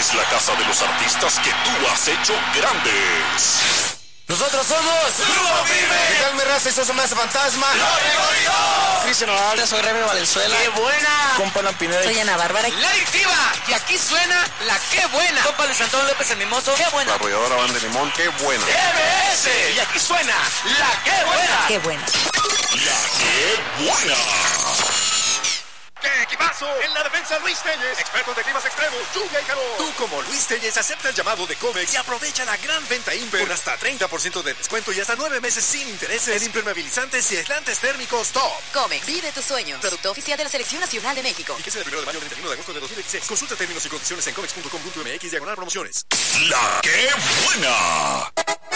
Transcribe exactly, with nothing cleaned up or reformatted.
es la casa de los artistas que tú has hecho grandes. Nosotros somos Grupo Firme. Miguel Merraza y Sosa Mesa Fantasma. ¡Los Rigoritos! Cristian Nodal. Soy Remy Valenzuela. ¡Qué buena! Compa La Pineda. Soy Ana Bárbara. La Adictiva. Y aquí suena la Qué Buena. Compa Luis Antonio López el Mimoso. ¡Qué buena! La arrolladora Banda de Limón, qué buena. M S. Y aquí suena la Qué Buena. Qué buena. La qué buena. ¡Qué equipazo! En la defensa Luis Telles, expertos de climas extremos, lluvia y calor. Tú como Luis Telles acepta el llamado de Comex y aprovecha la gran venta Imper con hasta treinta por ciento de descuento y hasta nueve meses sin intereses en impermeabilizantes y aislantes térmicos top. Comex, vive tus sueños. Producto oficial de la Selección Nacional de México. Y que sea del primero de mayo al treinta y uno de agosto de dos mil dieciséis. Consulta términos y condiciones en comex punto com punto m x diagonal promociones. La qué buena.